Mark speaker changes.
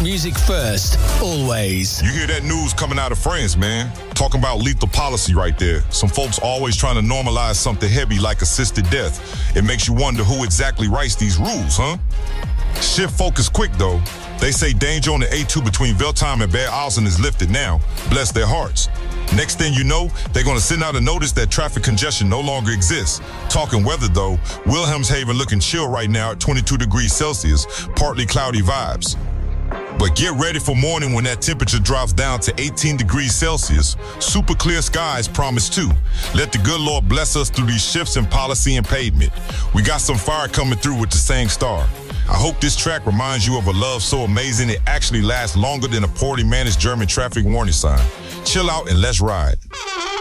Speaker 1: Music first, always.
Speaker 2: You hear that news coming out of France, man. Talking about lethal policy right there. Some folks always trying to normalize something heavy like assisted death. It makes you wonder who exactly writes these rules, huh? Shift focus quick, though. They say danger on the A2 between Veltheim and Bad Alsen is lifted now. Bless their hearts. Next thing you know, they're going to send out a notice that traffic congestion no longer exists. Talking weather, though, Wilhelmshaven looking chill right now at 22 degrees Celsius, partly cloudy vibes. But get ready for morning when that temperature drops down to 18 degrees Celsius. Super clear skies promise too. Let the good Lord bless us through these shifts in policy and pavement. We got some fire coming through with the same star. I hope this track reminds you of a love so amazing it actually lasts longer than a poorly managed German traffic warning sign. Chill out and let's ride.